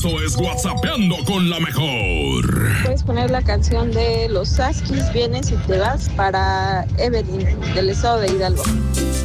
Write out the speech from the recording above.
Esto es WhatsAppeando con la mejor. Puedes poner la canción de Los Saskis, Vienes y te vas, para Evelyn, del estado de Hidalgo.